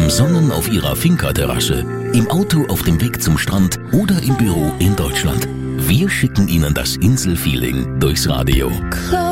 Am Sonnen auf Ihrer Finca-Terrasse, im Auto auf dem Weg zum Strand oder im Büro in Deutschland. Wir schicken Ihnen das Inselfeeling durchs Radio.